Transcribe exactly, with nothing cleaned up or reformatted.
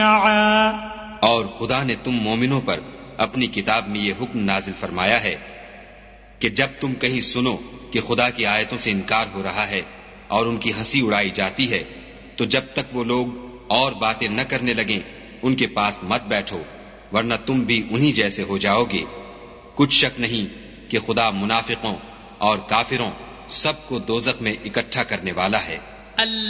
और खुदा ने तुम मोमिनों पर अपनी किताब में ये हुक्म नाजिल फरमाया है कि जब तुम कहीं सुनो कि खुदा की आयतों से इनकार हो रहा है और उनकी हंसी उड़ाई जाती है, तो जब तक वो लोग और बातें न करने लगें उनके पास मत बैठो, वरना तुम भी उन्हीं जैसे हो जाओगे। कुछ शक नहीं कि खुदा मुनाफिकों और काफिरों सबको दोज़ख में इकट्ठा करने वाला है।